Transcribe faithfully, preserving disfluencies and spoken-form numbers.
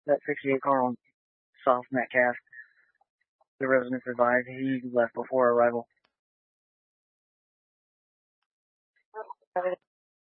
that sixty-eight car on South Metcalf. The resident advised he left before arrival.